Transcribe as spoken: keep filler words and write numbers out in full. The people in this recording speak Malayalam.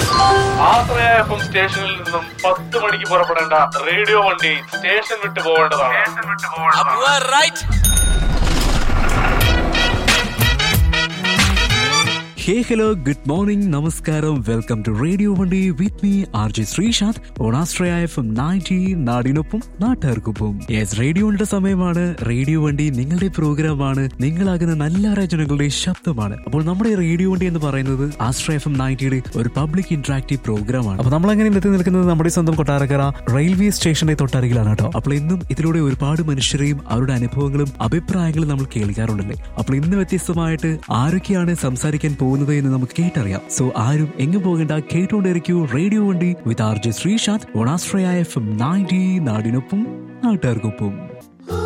ആശ്രയ എഫ് എം സ്റ്റേഷനിൽ നിന്നും പത്ത് മണിക്ക് പുറപ്പെടേണ്ട റേഡിയോ വണ്ടി സ്റ്റേഷൻ വിട്ടു പോകേണ്ടതാണ്. Hey, hello, good morning, namaskaram, welcome to Radio Vandi with me, R J Srishant, on Astraya F M ninety, നാടിനൊപ്പം നാട്ടുകാർക്കൊപ്പം. യെസ്, റേഡിയോയുടെ സമയമാണ്. റേഡിയോ വണ്ടി നിങ്ങളുടെ പ്രോഗ്രാമാണ്, നിങ്ങളാകുന്ന നല്ല രചനകളുടെ ശബ്ദമാണ്. അപ്പോൾ നമ്മുടെ റേഡിയോ വണ്ടി എന്ന് പറയുന്നത് ആസ്ട്രയ എഫ് എം നയൻറ്റിയുടെ ഒരു പബ്ലിക് ഇന്ററാക്റ്റീവ് പ്രോഗ്രാമാണ്. അപ്പോൾ നമ്മൾ അങ്ങനെ എത്തി നിൽക്കുന്നത് നമ്മുടെ സ്വന്തം കൊട്ടാരക്കര റെയിൽവേ സ്റ്റേഷന്റെ തൊട്ടരികിലാണ് കേട്ടോ. അപ്പോൾ ഇന്നും ഇതിലൂടെ ഒരുപാട് മനുഷ്യരെയും അവരുടെ അനുഭവങ്ങളും അഭിപ്രായങ്ങളും നമ്മൾ കേൾക്കാറുണ്ടല്ലേ. അപ്പോൾ ഇന്ന് വ്യത്യസ്തമായിട്ട് ആരൊക്കെയാണ് സംസാരിക്കാൻ പോകുന്നത് എന്ന് നമുക്ക് കേട്ടറിയാം. സോ ആരും എങ്ങും പോകേണ്ട, കേട്ടുകൊണ്ടിരിക്കൂ റേഡിയോ വണ്ടി with R J Sreesanth on ആസ്ട്രയ F M ninety, നാടിനൊപ്പം നാട്ടുകാർക്കൊപ്പം.